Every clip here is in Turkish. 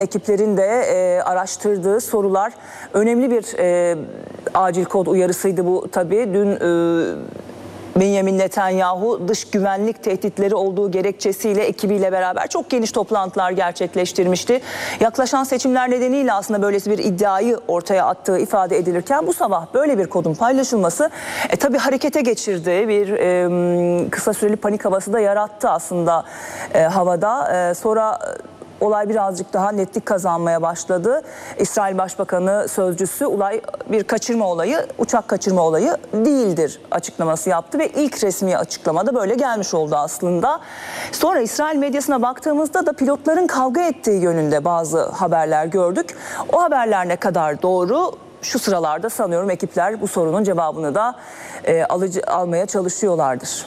Ekiplerin de araştırdığı sorular önemli bir acil kod uyarısıydı bu tabii. Dün Benjamin Netanyahu dış güvenlik tehditleri olduğu gerekçesiyle ekibiyle beraber çok geniş toplantılar gerçekleştirmişti. Yaklaşan seçimler nedeniyle aslında böylesi bir iddiayı ortaya attığı ifade edilirken bu sabah böyle bir kodun paylaşılması tabii harekete geçirdi. Bir kısa süreli panik havası da yarattı aslında havada. Sonra olay birazcık daha netlik kazanmaya başladı. İsrail Başbakanı sözcüsü olay bir kaçırma olayı, uçak kaçırma olayı değildir açıklaması yaptı ve ilk resmi açıklamada böyle gelmiş oldu aslında. Sonra İsrail medyasına baktığımızda da pilotların kavga ettiği yönünde bazı haberler gördük. O haberler ne kadar doğru? Şu sıralarda sanıyorum ekipler bu sorunun cevabını da almaya çalışıyorlardır.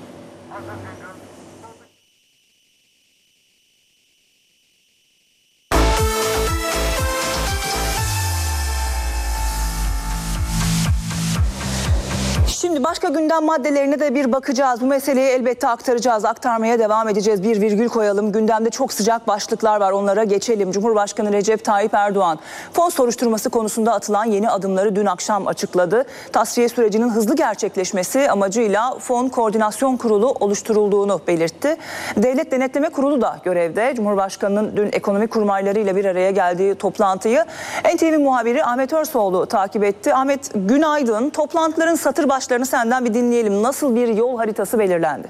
Şimdi başka gündem maddelerine de bir bakacağız. Bu meseleyi elbette aktarmaya devam edeceğiz. Bir virgül koyalım. Gündemde çok sıcak başlıklar var. Onlara geçelim. Cumhurbaşkanı Recep Tayyip Erdoğan fon soruşturması konusunda atılan yeni adımları dün akşam açıkladı. Tasfiye sürecinin hızlı gerçekleşmesi amacıyla Fon Koordinasyon Kurulu oluşturulduğunu belirtti. Devlet Denetleme Kurulu da görevde. Cumhurbaşkanının dün ekonomi kurmaylarıyla bir araya geldiği toplantıyı NTV muhabiri Ahmet Örsoğlu takip etti. Ahmet, günaydın. Toplantıların satır başlarını senden bir dinleyelim. Nasıl bir yol haritası belirlendi?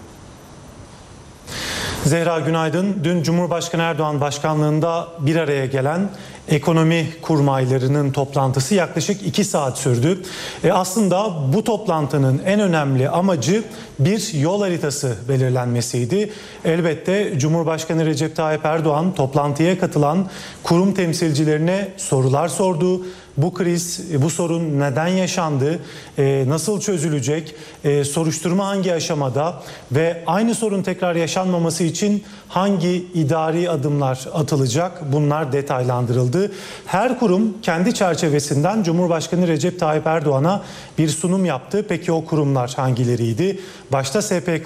Zehra, günaydın. Dün Cumhurbaşkanı Erdoğan başkanlığında bir araya gelen ekonomi kurmaylarının toplantısı yaklaşık 2 saat sürdü. Aslında bu toplantının en önemli amacı bir yol haritası belirlenmesiydi. Elbette Cumhurbaşkanı Recep Tayyip Erdoğan toplantıya katılan kurum temsilcilerine sorular sordu. Bu kriz, bu sorun neden yaşandı, nasıl çözülecek, soruşturma hangi aşamada ve aynı sorun tekrar yaşanmaması için hangi idari adımlar atılacak, bunlar detaylandırıldı. Her kurum kendi çerçevesinden Cumhurbaşkanı Recep Tayyip Erdoğan'a bir sunum yaptı. Peki o kurumlar hangileriydi? Başta SPK.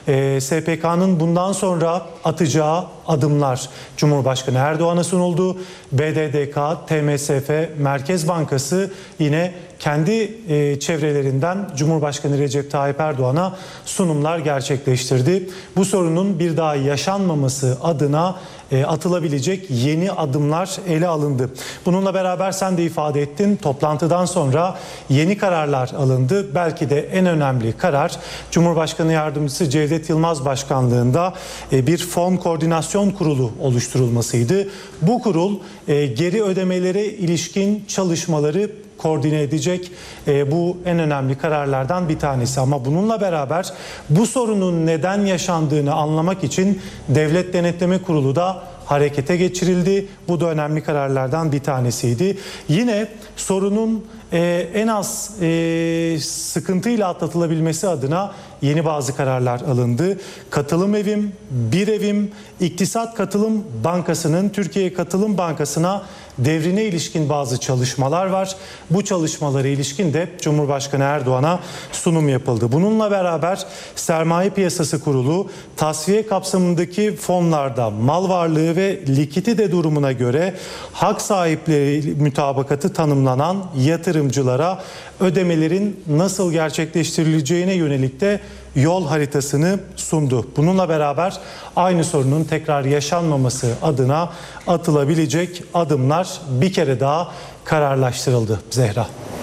SPK'nın bundan sonra atacağı adımlar Cumhurbaşkanı Erdoğan'a sunuldu. BDDK, TMSF, Merkez Bankası yine kendi çevrelerinden Cumhurbaşkanı Recep Tayyip Erdoğan'a sunumlar gerçekleştirdi. Bu sorunun bir daha yaşanmaması adına atılabilecek yeni adımlar ele alındı. Bununla beraber sen de ifade ettin, toplantıdan sonra yeni kararlar alındı. Belki de en önemli karar Cumhurbaşkanı Yardımcısı Cevdet Yılmaz başkanlığında bir fon koordinasyon kurulu oluşturulmasıydı. Bu kurul geri ödemelere ilişkin çalışmaları koordine edecek. Bu en önemli kararlardan bir tanesi. Ama bununla beraber bu sorunun neden yaşandığını anlamak için Devlet Denetleme Kurulu da harekete geçirildi. Bu da önemli kararlardan bir tanesiydi. Yine sorunun en az sıkıntıyla atlatılabilmesi adına yeni bazı kararlar alındı. Katılım evim, bir evim, İktisat Katılım Bankası'nın Türkiye Katılım Bankası'na devrine ilişkin bazı çalışmalar var. Bu çalışmalara ilişkin de Cumhurbaşkanı Erdoğan'a sunum yapıldı. Bununla beraber Sermaye Piyasası Kurulu tasfiye kapsamındaki fonlarda mal varlığı ve likidite durumuna göre hak sahipleri mütabakatı tanımlanan yatırımcılara ödemelerin nasıl gerçekleştirileceğine yönelik de yol haritasını sundu. Bununla beraber aynı sorunun tekrar yaşanmaması adına atılabilecek adımlar bir kere daha kararlaştırıldı Zehra.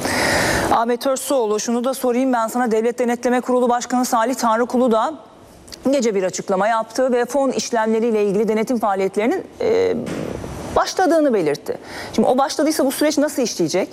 Ahmet Örsoğlu, şunu da sorayım ben sana. Devlet Denetleme Kurulu Başkanı Salih Tanrıkulu da gece bir açıklama yaptı ve fon işlemleriyle ilgili denetim faaliyetlerinin başladığını belirtti. Şimdi o başladıysa bu süreç nasıl işleyecek?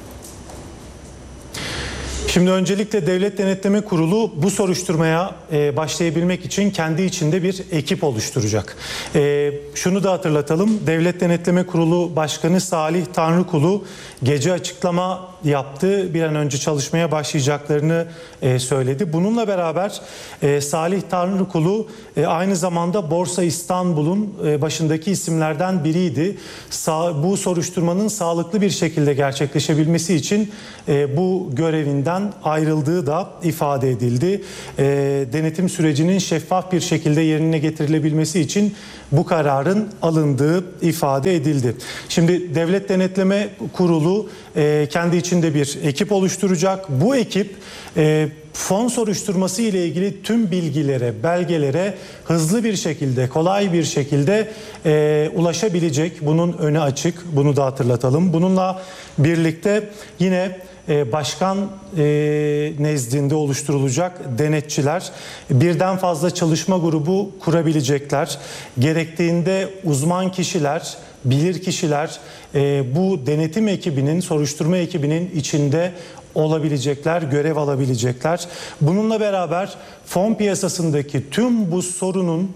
Şimdi öncelikle Devlet Denetleme Kurulu bu soruşturmaya başlayabilmek için kendi içinde bir ekip oluşturacak. Şunu da hatırlatalım. Devlet Denetleme Kurulu Başkanı Salih Tanrıkulu gece açıklama yaptı. Bir an önce çalışmaya başlayacaklarını söyledi. Bununla beraber Salih Tanrıkulu aynı zamanda Borsa İstanbul'un başındaki isimlerden biriydi. Bu soruşturmanın sağlıklı bir şekilde gerçekleşebilmesi için bu görevinden ayrıldığı da ifade edildi. Denetim sürecinin şeffaf bir şekilde yerine getirilebilmesi için bu kararın alındığı ifade edildi. Şimdi Devlet Denetleme Kurulu kendi içinde bir ekip oluşturacak. Bu ekip fon soruşturması ile ilgili tüm bilgilere, belgelere hızlı bir şekilde, kolay bir şekilde ulaşabilecek. Bunun önü açık, bunu da hatırlatalım. Bununla birlikte yine başkan nezdinde oluşturulacak denetçiler birden fazla çalışma grubu kurabilecekler. Gerektiğinde uzman kişiler, bilir kişiler bu denetim ekibinin, soruşturma ekibinin içinde olabilecekler, görev alabilecekler. Bununla beraber fon piyasasındaki tüm bu sorunun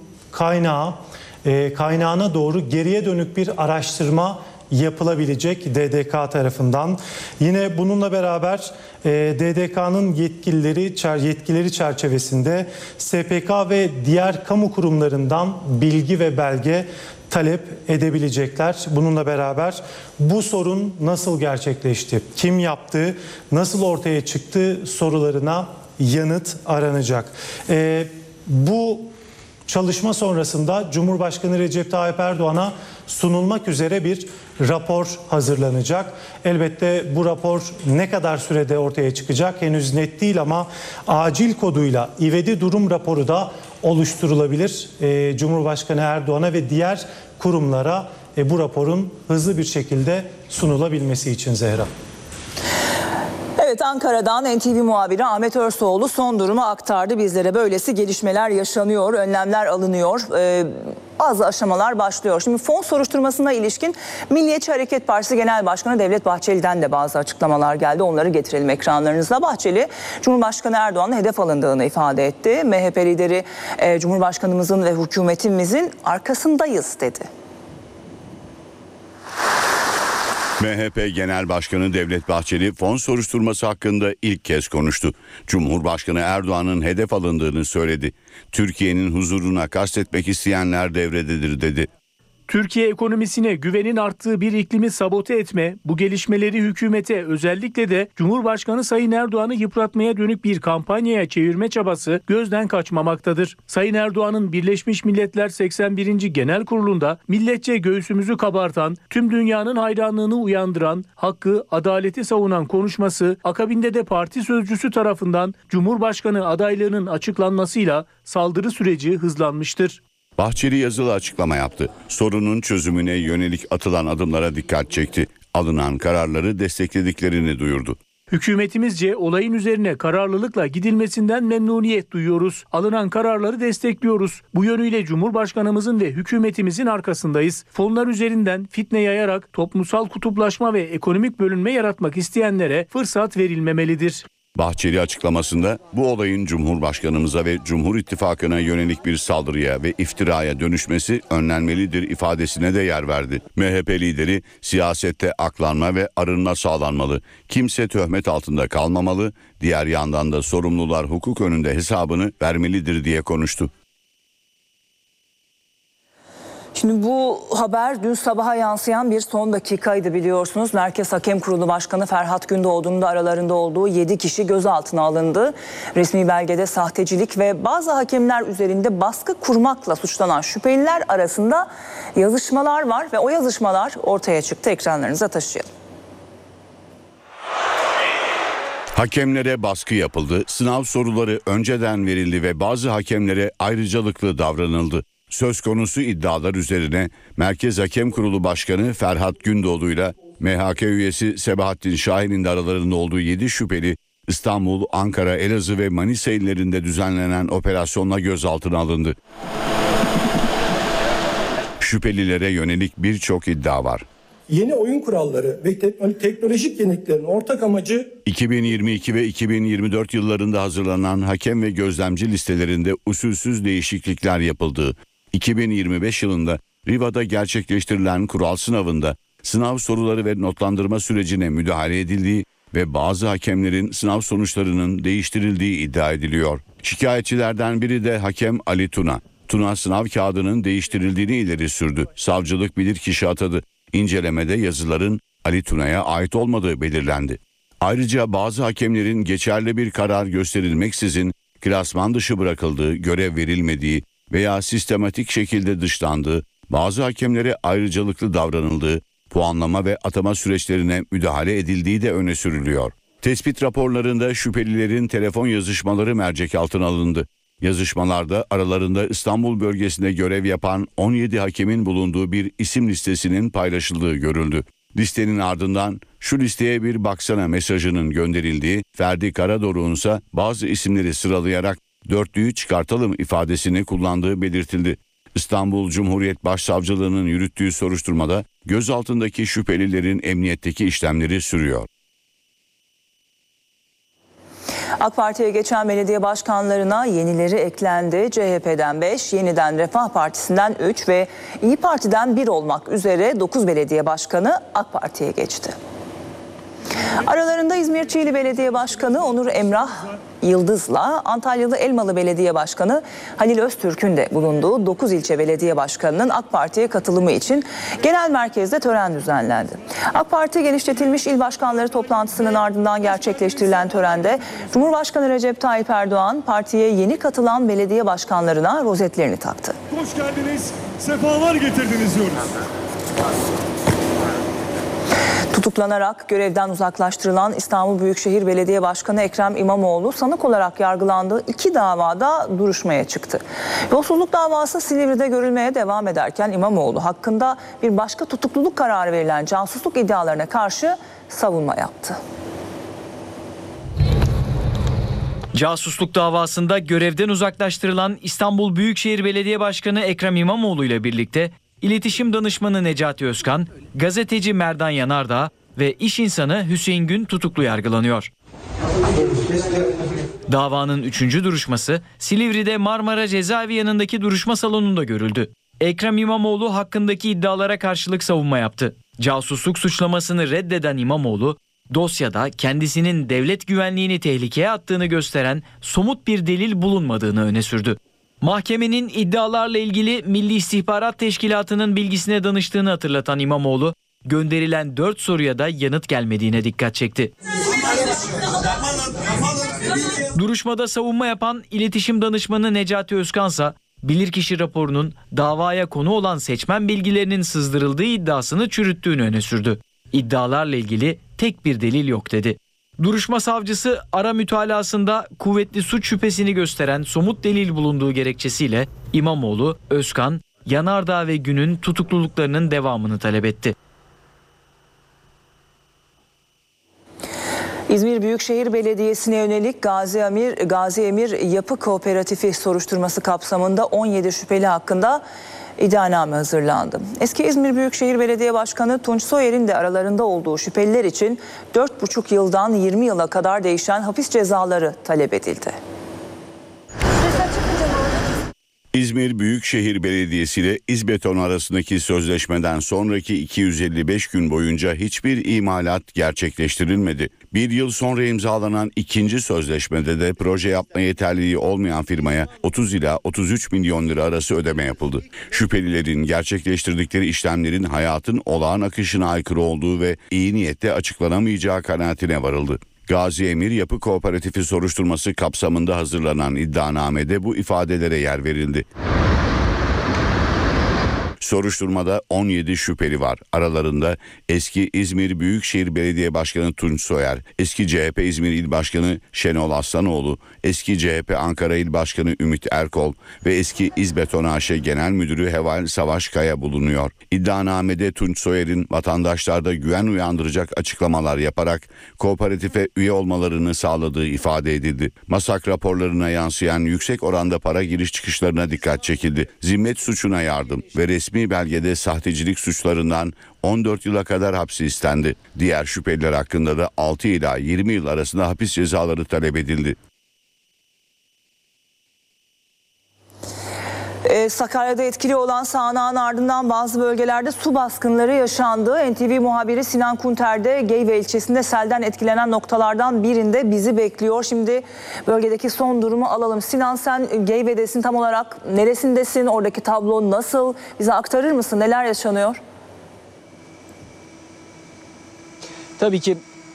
kaynağına doğru geriye dönük bir araştırma yapılabilecek DDK tarafından. Yine bununla beraber DDK'nın yetkileri çerçevesinde SPK ve diğer kamu kurumlarından bilgi ve belge talep edebilecekler. Bununla beraber bu sorun nasıl gerçekleşti, kim yaptı, nasıl ortaya çıktı sorularına yanıt aranacak. Bu çalışma sonrasında Cumhurbaşkanı Recep Tayyip Erdoğan'a sunulmak üzere bir rapor hazırlanacak. Elbette bu rapor ne kadar sürede ortaya çıkacak henüz net değil ama acil koduyla ivedi durum raporu da oluşturulabilir. Cumhurbaşkanı Erdoğan'a ve diğer kurumlara bu raporun hızlı bir şekilde sunulabilmesi için Zehra. Evet, Ankara'dan NTV muhabiri Ahmet Örsoğlu son durumu aktardı bizlere. Böylesi gelişmeler yaşanıyor, önlemler alınıyor. Bazı aşamalar başlıyor. Şimdi fon soruşturmasına ilişkin Milliyetçi Hareket Partisi Genel Başkanı Devlet Bahçeli'den de bazı açıklamalar geldi. Onları getirelim ekranlarınızda. Bahçeli, Cumhurbaşkanı Erdoğan'ın hedef alındığını ifade etti. MHP lideri Cumhurbaşkanımızın ve hükümetimizin arkasındayız dedi. MHP Genel Başkanı Devlet Bahçeli fon soruşturması hakkında ilk kez konuştu. Cumhurbaşkanı Erdoğan'ın hedef alındığını söyledi. Türkiye'nin huzuruna kastetmek isteyenler devrededir dedi. Türkiye ekonomisine güvenin arttığı bir iklimi sabote etme, bu gelişmeleri hükümete özellikle de Cumhurbaşkanı Sayın Erdoğan'ı yıpratmaya dönük bir kampanyaya çevirme çabası gözden kaçmamaktadır. Sayın Erdoğan'ın Birleşmiş Milletler 81. Genel Kurulu'nda milletçe göğsümüzü kabartan, tüm dünyanın hayranlığını uyandıran, hakkı, adaleti savunan konuşması, akabinde de parti sözcüsü tarafından Cumhurbaşkanı adaylığının açıklanmasıyla saldırı süreci hızlanmıştır. Bahçeli yazılı açıklama yaptı. Sorunun çözümüne yönelik atılan adımlara dikkat çekti. Alınan kararları desteklediklerini duyurdu. Hükümetimizce olayın üzerine kararlılıkla gidilmesinden memnuniyet duyuyoruz. Alınan kararları destekliyoruz. Bu yönüyle Cumhurbaşkanımızın ve hükümetimizin arkasındayız. Fonlar üzerinden fitne yayarak toplumsal kutuplaşma ve ekonomik bölünme yaratmak isteyenlere fırsat verilmemelidir. Bahçeli açıklamasında bu olayın Cumhurbaşkanımıza ve Cumhur İttifakı'na yönelik bir saldırıya ve iftiraya dönüşmesi önlenmelidir ifadesine de yer verdi. MHP lideri siyasette aklanma ve arınma sağlanmalı. Kimse töhmet altında kalmamalı. Diğer yandan da sorumlular hukuk önünde hesabını vermelidir diye konuştu. Şimdi bu haber dün sabaha yansıyan bir son dakikaydı biliyorsunuz. Merkez Hakem Kurulu Başkanı Ferhat Gündoğdu'nun da aralarında olduğu 7 kişi gözaltına alındı. Resmi belgede sahtecilik ve bazı hakemler üzerinde baskı kurmakla suçlanan şüpheliler arasında yazışmalar var ve o yazışmalar ortaya çıktı. Ekranlarınıza taşıyalım. Hakemlere baskı yapıldı, sınav soruları önceden verildi ve bazı hakemlere ayrıcalıklı davranıldı. Söz konusu iddialar üzerine Merkez Hakem Kurulu Başkanı Ferhat Gündoğdu ile MHK üyesi Sebahattin Şahin'in de aralarında olduğu 7 şüpheli İstanbul, Ankara, Elazığ ve Manisa illerinde düzenlenen operasyonla gözaltına alındı. Şüphelilere yönelik birçok iddia var. Yeni oyun kuralları ve teknolojik yeniliklerin ortak amacı 2022 ve 2024 yıllarında hazırlanan hakem ve gözlemci listelerinde usulsüz değişiklikler yapıldığı, 2025 yılında Riva'da gerçekleştirilen kural sınavında sınav soruları ve notlandırma sürecine müdahale edildiği ve bazı hakemlerin sınav sonuçlarının değiştirildiği iddia ediliyor. Şikayetçilerden biri de hakem Ali Tuna. Tuna sınav kağıdının değiştirildiğini ileri sürdü. Savcılık bilirkişi atadı. İncelemede yazıların Ali Tuna'ya ait olmadığı belirlendi. Ayrıca bazı hakemlerin geçerli bir karar gösterilmeksizin klasman dışı bırakıldığı, görev verilmediği veya sistematik şekilde dışlandığı, bazı hakemlere ayrıcalıklı davranıldığı, puanlama ve atama süreçlerine müdahale edildiği de öne sürülüyor. Tespit raporlarında şüphelilerin telefon yazışmaları mercek altına alındı. Yazışmalarda aralarında İstanbul bölgesinde görev yapan 17 hakemin bulunduğu bir isim listesinin paylaşıldığı görüldü. Listenin ardından "şu listeye bir baksana" mesajının gönderildiği, Ferdi Karadoruk'un ise bazı isimleri sıralayarak "dörtlüyü çıkartalım" ifadesini kullandığı belirtildi. İstanbul Cumhuriyet Başsavcılığı'nın yürüttüğü soruşturmada gözaltındaki şüphelilerin emniyetteki işlemleri sürüyor. AK Parti'ye geçen belediye başkanlarına yenileri eklendi. CHP'den 5, Yeniden Refah Partisi'nden 3 ve İYİ Parti'den 1 olmak üzere 9 belediye başkanı AK Parti'ye geçti. Aralarında İzmir Çiğli Belediye Başkanı Onur Emrah Yıldız'la Antalyalı Elmalı Belediye Başkanı Halil Öztürk'ün de bulunduğu 9 ilçe belediye başkanının AK Parti'ye katılımı için genel merkezde tören düzenlendi. AK Parti genişletilmiş il başkanları toplantısının ardından gerçekleştirilen törende Cumhurbaşkanı Recep Tayyip Erdoğan partiye yeni katılan belediye başkanlarına rozetlerini taktı. Hoş geldiniz, sefalar getirdiniz diyoruz. Tutuklanarak görevden uzaklaştırılan İstanbul Büyükşehir Belediye Başkanı Ekrem İmamoğlu sanık olarak yargılandığı 2 davada duruşmaya çıktı. Yolsuzluk davası Silivri'de görülmeye devam ederken İmamoğlu hakkında bir başka tutukluluk kararı verilen casusluk iddialarına karşı savunma yaptı. Casusluk davasında görevden uzaklaştırılan İstanbul Büyükşehir Belediye Başkanı Ekrem İmamoğlu ile birlikte İletişim Danışmanı Necati Özkan, gazeteci Merdan Yanardağ ve iş insanı Hüseyin Gün tutuklu yargılanıyor. Davanın 3. duruşması Silivri'de Marmara Cezaevi yanındaki duruşma salonunda görüldü. Ekrem İmamoğlu hakkındaki iddialara karşılık savunma yaptı. Casusluk suçlamasını reddeden İmamoğlu, dosyada kendisinin devlet güvenliğini tehlikeye attığını gösteren somut bir delil bulunmadığını öne sürdü. Mahkemenin iddialarla ilgili Milli İstihbarat Teşkilatı'nın bilgisine danıştığını hatırlatan İmamoğlu, gönderilen 4 soruya da yanıt gelmediğine dikkat çekti. Duruşmada savunma yapan İletişim Danışmanı Necati Özkansa, bilirkişi raporunun davaya konu olan seçmen bilgilerinin sızdırıldığı iddiasını çürüttüğünü öne sürdü. İddialarla ilgili tek bir delil yok dedi. Duruşma savcısı ara mütalasında kuvvetli suç şüphesini gösteren somut delil bulunduğu gerekçesiyle İmamoğlu, Özkan, Yanardağ ve Gün'ün tutukluluklarının devamını talep etti. İzmir Büyükşehir Belediyesi'ne yönelik Gazi Emir Yapı Kooperatifi soruşturması kapsamında 17 şüpheli hakkında iddianame hazırlandı. Eski İzmir Büyükşehir Belediye Başkanı Tunç Soyer'in de aralarında olduğu şüpheliler için 4,5 yıldan 20 yıla kadar değişen hapis cezaları talep edildi. İzmir Büyükşehir Belediyesi ile İzbeton arasındaki sözleşmeden sonraki 255 gün boyunca hiçbir imalat gerçekleştirilmedi. Bir yıl sonra imzalanan ikinci sözleşmede de proje yapma yeterliliği olmayan firmaya 30 ila 33 milyon lira arası ödeme yapıldı. Şüphelilerin gerçekleştirdikleri işlemlerin hayatın olağan akışına aykırı olduğu ve iyi niyetle açıklanamayacağı kanaatine varıldı. Gazi Emir Yapı Kooperatifi soruşturması kapsamında hazırlanan iddianamede bu ifadelere yer verildi. Soruşturmada 17 şüpheli var. Aralarında eski İzmir Büyükşehir Belediye Başkanı Tunç Soyer, eski CHP İzmir İl Başkanı Şenol Aslanoğlu, eski CHP Ankara İl Başkanı Ümit Erkol ve eski İzbeton AŞ Genel Müdürü Heval Savaşkaya bulunuyor. İddianamede Tunç Soyer'in vatandaşlarda güven uyandıracak açıklamalar yaparak kooperatife üye olmalarını sağladığı ifade edildi. MASAK raporlarına yansıyan yüksek oranda para giriş çıkışlarına dikkat çekildi. Zimmet suçuna yardım ve resmi belgede sahtecilik suçlarından 14 yıla kadar hapsi istendi. Diğer şüpheliler hakkında da 6 ila 20 yıl arasında hapis cezaları talep edildi. Sakarya'da etkili olan sağanağın ardından bazı bölgelerde su baskınları yaşandı. NTV muhabiri Sinan Kunter de Geyve ilçesinde selden etkilenen noktalardan birinde bizi bekliyor. Şimdi bölgedeki son durumu alalım. Sinan, sen Geyve'desin, tam olarak neresindesin? Oradaki tablo nasıl? Bize aktarır mısın? Neler yaşanıyor? Tabii ki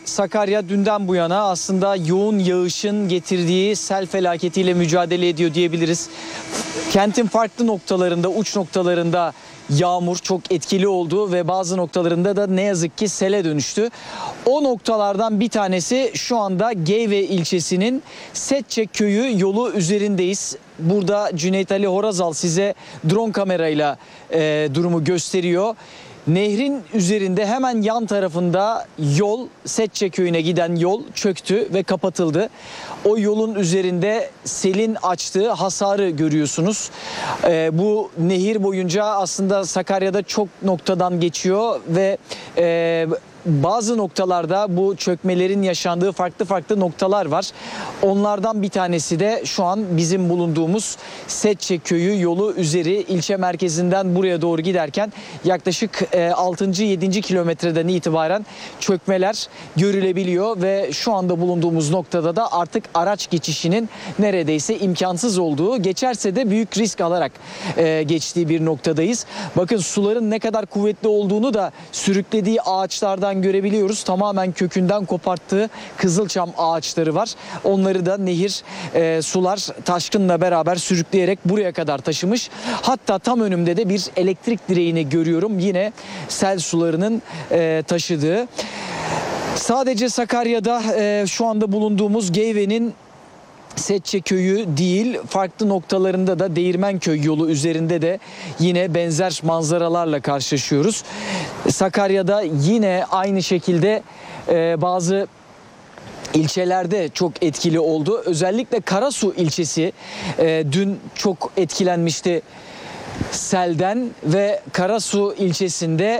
Sakarya dünden bu yana aslında yoğun yağışın getirdiği sel felaketiyle mücadele ediyor diyebiliriz. Kentin farklı noktalarında, uç noktalarında yağmur çok etkili oldu ve bazı noktalarında da ne yazık ki sele dönüştü. O noktalardan bir tanesi şu anda Geyve ilçesinin Setçe köyü yolu üzerindeyiz. Burada Cüneyt Ali Horazal size drone kamerayla durumu gösteriyor. Nehrin üzerinde hemen yan tarafında yol, Setçe köyüne giden yol çöktü ve kapatıldı. O yolun üzerinde selin açtığı hasarı görüyorsunuz. Bu nehir boyunca aslında Sakarya'da çok noktadan geçiyor ve bazı noktalarda bu çökmelerin yaşandığı farklı noktalar var. Onlardan bir tanesi de şu an bizim bulunduğumuz Setçe köyü yolu üzeri, ilçe merkezinden buraya doğru giderken yaklaşık 6. 7. kilometreden itibaren çökmeler görülebiliyor ve şu anda bulunduğumuz noktada da artık araç geçişinin neredeyse imkansız olduğu, geçerse de büyük risk alarak geçtiği bir noktadayız. Bakın suların ne kadar kuvvetli olduğunu da sürüklediği ağaçlardan görebiliyoruz. Tamamen kökünden koparttığı kızılçam ağaçları var. Onları da nehir sular taşkınla beraber sürükleyerek buraya kadar taşımış. Hatta tam önümde de bir elektrik direğini görüyorum. Yine sel sularının taşıdığı. Sadece Sakarya'da şu anda bulunduğumuz Geyve'nin Setçe köyü değil, farklı noktalarında da Değirmenköy yolu üzerinde de yine benzer manzaralarla karşılaşıyoruz. Sakarya'da yine aynı şekilde bazı ilçelerde çok etkili oldu. Özellikle Karasu ilçesi dün çok etkilenmişti selden ve Karasu ilçesinde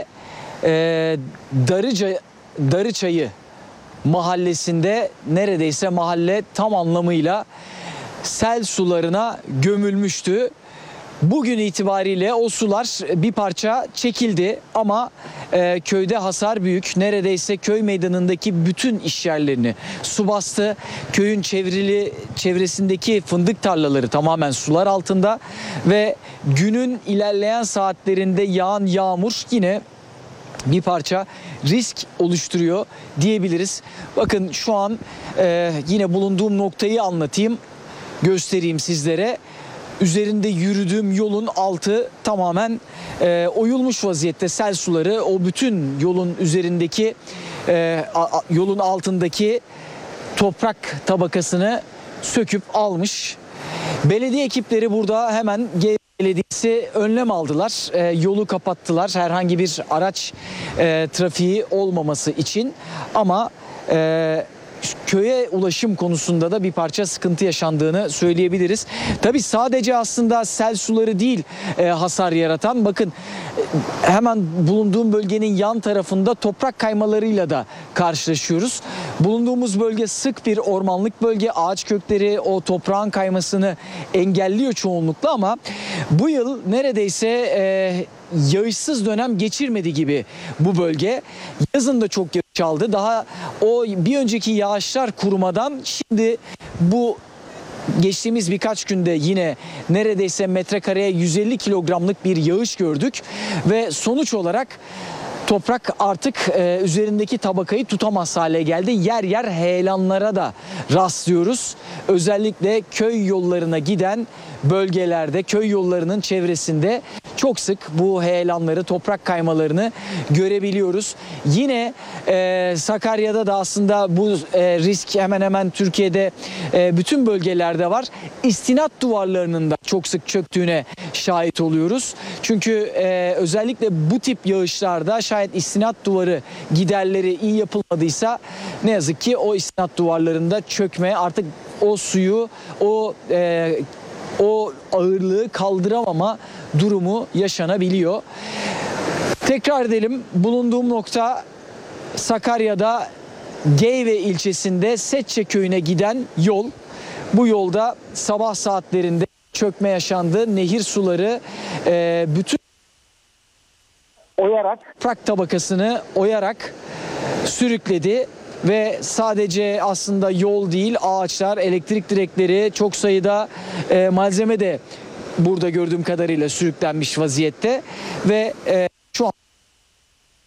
Darıçayı mahallesinde neredeyse mahalle tam anlamıyla sel sularına gömülmüştü. Bugün itibariyle o sular bir parça çekildi ama köyde hasar büyük. Neredeyse köy meydanındaki bütün iş yerlerini su bastı. Köyün çevresindeki fındık tarlaları tamamen sular altında ve günün ilerleyen saatlerinde yağan yağmur yine bir parça risk oluşturuyor diyebiliriz. Bakın şu an yine bulunduğum noktayı anlatayım, göstereyim sizlere. Üzerinde yürüdüğüm yolun altı tamamen oyulmuş vaziyette. Sel suları o bütün yolun üzerindeki, yolun altındaki toprak tabakasını söküp almış. Belediye ekipleri burada hemen Belediyesi önlem aldılar. Yolu kapattılar herhangi bir araç trafiği olmaması için. Ama köye ulaşım konusunda da bir parça sıkıntı yaşandığını söyleyebiliriz. Tabii sadece aslında sel suları değil hasar yaratan. Bakın hemen bulunduğum bölgenin yan tarafında toprak kaymalarıyla da karşılaşıyoruz. Bulunduğumuz bölge sık bir ormanlık bölge. Ağaç kökleri o toprağın kaymasını engelliyor çoğunlukla ama bu yıl neredeyse yağışsız dönem geçirmedi gibi bu bölge. Yazın da çok yağış aldı. Daha o bir önceki yağışlar kurumadan şimdi bu geçtiğimiz birkaç günde yine neredeyse metrekareye 150 kilogramlık bir yağış gördük ve sonuç olarak toprak artık üzerindeki tabakayı tutamaz hale geldi. Yer yer heyelanlara da rastlıyoruz. Özellikle köy yollarına giden bölgelerde, köy yollarının çevresinde çok sık bu heyelanları, toprak kaymalarını görebiliyoruz. Yine Sakarya'da da aslında bu risk hemen hemen Türkiye'de bütün bölgelerde var. İstinat duvarlarının da çok sık çöktüğüne şahit oluyoruz. Çünkü özellikle bu tip yağışlarda şayet istinat duvarı giderleri iyi yapılmadıysa ne yazık ki o istinat duvarlarında çökme, artık o suyu, o ağırlığı kaldıramama durumu yaşanabiliyor. Tekrar edelim, bulunduğum nokta Sakarya'da Geyve ilçesinde Setçe köyüne giden yol. Bu yolda sabah saatlerinde çökme yaşandı. Nehir suları bütün toprak tabakasını oyarak sürükledi. Ve sadece aslında yol değil, ağaçlar, elektrik direkleri, çok sayıda malzeme de burada gördüğüm kadarıyla sürüklenmiş vaziyette ve şu an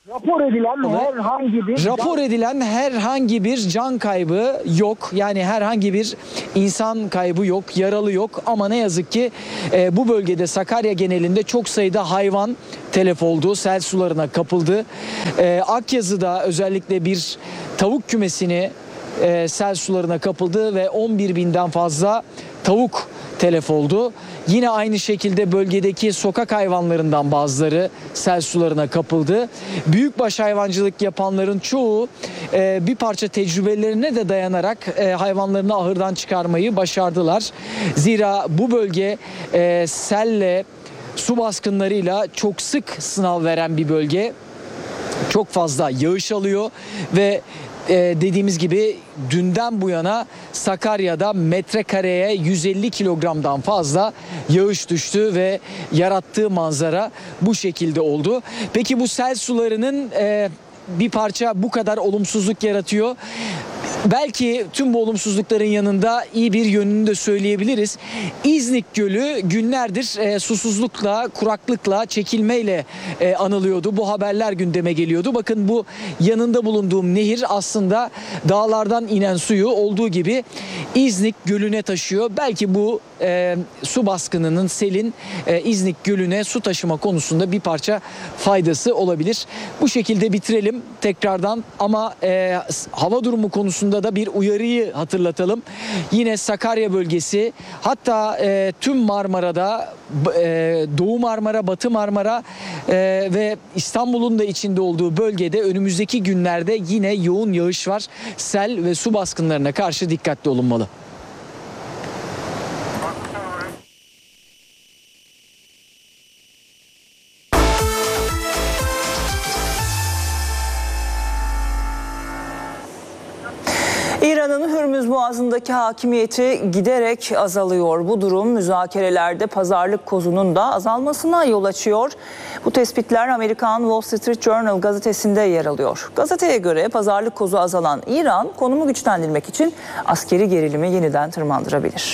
Rapor edilen herhangi bir can kaybı yok. Yani herhangi bir insan kaybı yok, yaralı yok. Ama ne yazık ki bu bölgede Sakarya genelinde çok sayıda hayvan telef oldu, sel sularına kapıldı. Akyazı'da özellikle bir tavuk kümesini sel sularına kapıldı ve 11.000'den fazla tavuk telef oldu. Yine aynı şekilde bölgedeki sokak hayvanlarından bazıları sel sularına kapıldı. Büyükbaş hayvancılık yapanların çoğu bir parça tecrübelerine de dayanarak hayvanlarını ahırdan çıkarmayı başardılar. Zira bu bölge selle, su baskınlarıyla çok sık sınav veren bir bölge. Çok fazla yağış alıyor ve dediğimiz gibi dünden bu yana Sakarya'da metrekareye 150 kilogramdan fazla yağış düştü ve yarattığı manzara bu şekilde oldu. Peki bu sel sularının bir parça bu kadar olumsuzluk yaratıyor. Belki tüm bu olumsuzlukların yanında iyi bir yönünü de söyleyebiliriz. İznik Gölü günlerdir susuzlukla, kuraklıkla, çekilmeyle anılıyordu. Bu haberler gündeme geliyordu. Bakın bu yanında bulunduğum nehir aslında dağlardan inen suyu olduğu gibi İznik Gölü'ne taşıyor. Belki bu su baskınının, selin İznik Gölü'ne su taşıma konusunda bir parça faydası olabilir. Bu şekilde bitirelim tekrardan ama hava durumu konusunda da bir uyarıyı hatırlatalım. Yine Sakarya bölgesi, hatta tüm Marmara'da, Doğu Marmara, Batı Marmara ve İstanbul'un da içinde olduğu bölgede önümüzdeki günlerde yine yoğun yağış var. Sel ve su baskınlarına karşı dikkatli olunmalı. İran'ın Hürmüz Boğazı'ndaki hakimiyeti giderek azalıyor. Bu durum müzakerelerde pazarlık kozunun da azalmasına yol açıyor. Bu tespitler Amerikan Wall Street Journal gazetesinde yer alıyor. Gazeteye göre pazarlık kozu azalan İran konumu güçlendirmek için askeri gerilimi yeniden tırmandırabilir.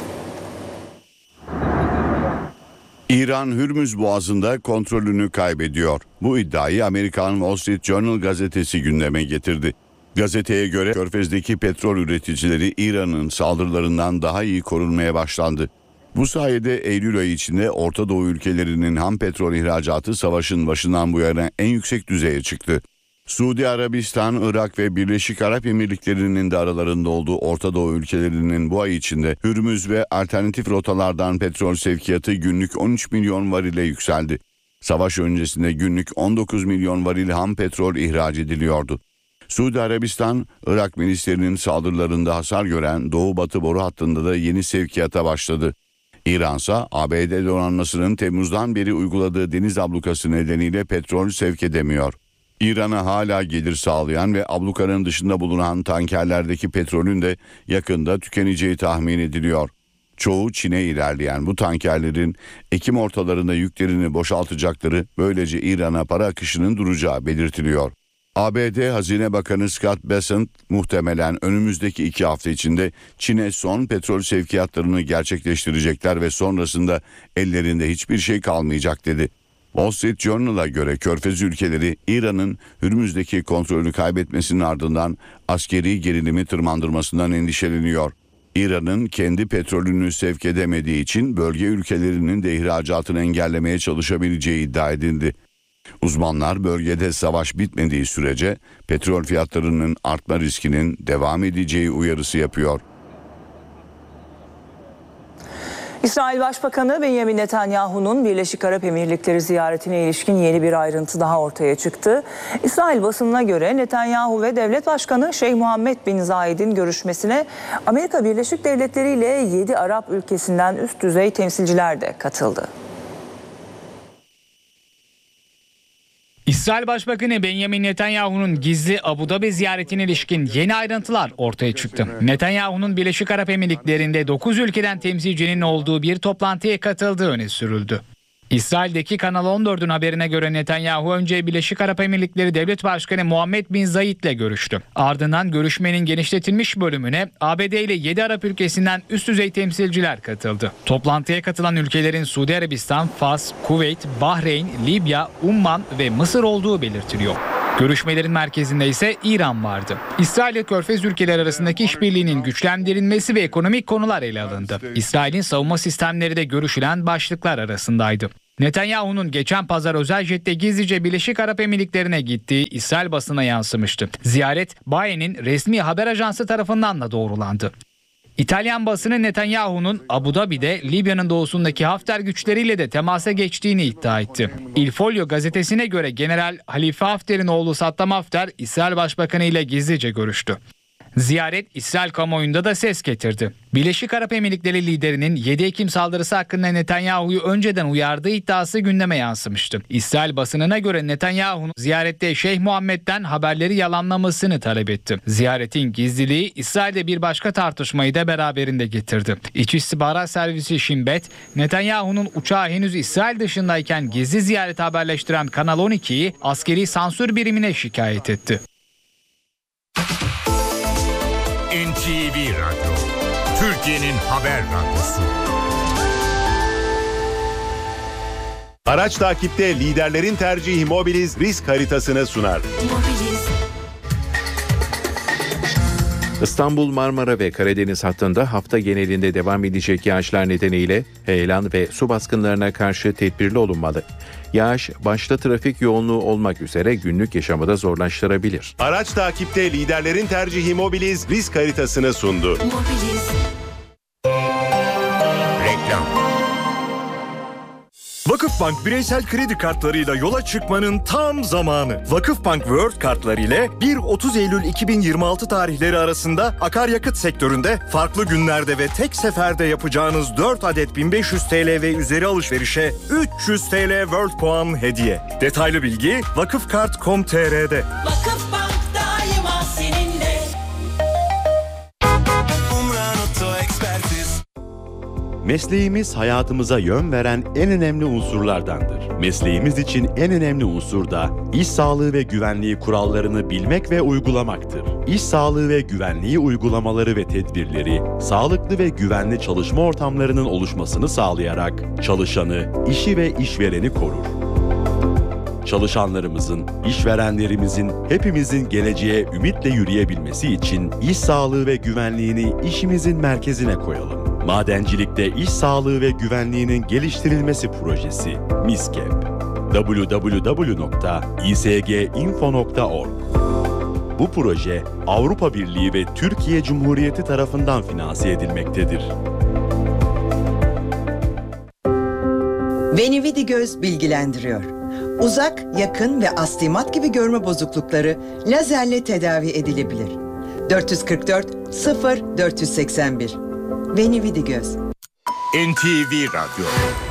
İran Hürmüz Boğazı'nda kontrolünü kaybediyor. Bu iddiayı Amerikan Wall Street Journal gazetesi gündeme getirdi. Gazeteye göre Körfez'deki petrol üreticileri İran'ın saldırılarından daha iyi korunmaya başlandı. Bu sayede Eylül ayı içinde Orta Doğu ülkelerinin ham petrol ihracatı savaşın başından bu yana en yüksek düzeye çıktı. Suudi Arabistan, Irak ve Birleşik Arap Emirlikleri'nin de aralarında olduğu Orta Doğu ülkelerinin bu ay içinde Hürmüz ve alternatif rotalardan petrol sevkiyatı günlük 13 milyon varile yükseldi. Savaş öncesinde günlük 19 milyon varil ham petrol ihraç ediliyordu. Suudi Arabistan, Irak milislerinin saldırılarında hasar gören Doğu-Batı boru hattında da yeni sevkiyata başladı. İran ise ABD donanmasının Temmuz'dan beri uyguladığı deniz ablukası nedeniyle petrol sevk edemiyor. İran'a hala gelir sağlayan ve ablukanın dışında bulunan tankerlerdeki petrolün de yakında tükeneceği tahmin ediliyor. Çoğu Çin'e ilerleyen bu tankerlerin Ekim ortalarında yüklerini boşaltacakları, böylece İran'a para akışının duracağı belirtiliyor. ABD Hazine Bakanı Scott Bessent muhtemelen önümüzdeki 2 hafta içinde Çin'e son petrol sevkiyatlarını gerçekleştirecekler ve sonrasında ellerinde hiçbir şey kalmayacak dedi. Wall Street Journal'a göre Körfez ülkeleri İran'ın Hürmüz'deki kontrolünü kaybetmesinin ardından askeri gerilimi tırmandırmasından endişeleniyor. İran'ın kendi petrolünü sevk edemediği için bölge ülkelerinin de ihracatını engellemeye çalışabileceği iddia edildi. Uzmanlar bölgede savaş bitmediği sürece petrol fiyatlarının artma riskinin devam edeceği uyarısı yapıyor. İsrail Başbakanı Benjamin Netanyahu'nun Birleşik Arap Emirlikleri ziyaretine ilişkin yeni bir ayrıntı daha ortaya çıktı. İsrail basınına göre Netanyahu ve Devlet Başkanı Şeyh Muhammed bin Zayed'in görüşmesine Amerika Birleşik Devletleri ile 7 Arap ülkesinden üst düzey temsilciler de katıldı. İsrail Başbakanı Benjamin Netanyahu'nun gizli Abu Dhabi ziyaretine ilişkin yeni ayrıntılar ortaya çıktı. Netanyahu'nun Birleşik Arap Emirlikleri'nde 9 ülkeden temsilcinin olduğu bir toplantıya katıldığı öne sürüldü. İsrail'deki Kanal 14'ün haberine göre Netanyahu önce Birleşik Arap Emirlikleri Devlet Başkanı Muhammed Bin Zayed'le görüştü. Ardından görüşmenin genişletilmiş bölümüne ABD ile 7 Arap ülkesinden üst düzey temsilciler katıldı. Toplantıya katılan ülkelerin Suudi Arabistan, Fas, Kuveyt, Bahreyn, Libya, Umman ve Mısır olduğu belirtiliyor. Görüşmelerin merkezinde ise İran vardı. İsrail ile Körfez ülkeleri arasındaki işbirliğinin güçlendirilmesi ve ekonomik konular ele alındı. İsrail'in savunma sistemleri de görüşülen başlıklar arasındaydı. Netanyahu'nun geçen pazar özel jette gizlice Birleşik Arap Emirlikleri'ne gittiği İsrail basına yansımıştı. Ziyaret Baye'nin resmi haber ajansı tarafından da doğrulandı. İtalyan basını Netanyahu'nun Abu Dhabi'de Libya'nın doğusundaki Hafter güçleriyle de temasa geçtiğini iddia etti. Il Foglio gazetesine göre General Halife Hafter'in oğlu Saddam Hafter, İsrail Başbakanı ile gizlice görüştü. Ziyaret İsrail kamuoyunda da ses getirdi. Birleşik Arap Emirlikleri liderinin 7 Ekim saldırısı hakkında Netanyahu'yu önceden uyardığı iddiası gündeme yansımıştı. İsrail basınına göre Netanyahu'nun ziyarette Şeyh Muhammed'den haberleri yalanlamasını talep etti. Ziyaretin gizliliği İsrail'de bir başka tartışmayı da beraberinde getirdi. İç İstihbarat Servisi Shin Bet, Netanyahu'nun uçağı henüz İsrail dışındayken gizli ziyareti haberleştiren Kanal 12'yi askeri sansür birimine şikayet etti. NTV Radyo, Türkiye'nin haber radyosu. Araç takipte liderlerin tercihi Mobiliz risk haritasını sunar. İstanbul, Marmara ve Karadeniz hattında hafta genelinde devam edecek yağışlar nedeniyle heyelan ve su baskınlarına karşı tedbirli olunmalı. Yağış başta trafik yoğunluğu olmak üzere günlük yaşamı da zorlaştırabilir. Araç takipte liderlerin tercihi Mobiliz risk haritasını sundu. Reklam. Vakıfbank bireysel kredi kartlarıyla yola çıkmanın tam zamanı. Vakıfbank World kartları ile 1-30 Eylül 2026 tarihleri arasında akaryakıt sektöründe farklı günlerde ve tek seferde yapacağınız 4 adet 1500 TL ve üzeri alışverişe 300 TL World puan hediye. Detaylı bilgi vakıfkart.com.tr'de. Vakıfbank daima seninle. Mesleğimiz hayatımıza yön veren en önemli unsurlardandır. Mesleğimiz için en önemli unsur da iş sağlığı ve güvenliği kurallarını bilmek ve uygulamaktır. İş sağlığı ve güvenliği uygulamaları ve tedbirleri, sağlıklı ve güvenli çalışma ortamlarının oluşmasını sağlayarak çalışanı, işi ve işvereni korur. Çalışanlarımızın, işverenlerimizin, hepimizin geleceğe ümitle yürüyebilmesi için iş sağlığı ve güvenliğini işimizin merkezine koyalım. Madencilikte iş sağlığı ve güvenliğinin geliştirilmesi projesi MİSKEP. www.isginfo.org. Bu proje Avrupa Birliği ve Türkiye Cumhuriyeti tarafından finanse edilmektedir. Venividigöz bilgilendiriyor. Uzak, yakın ve astigmat gibi görme bozuklukları lazerle tedavi edilebilir. 444 0 481. Venividigöz. NTV Radyo.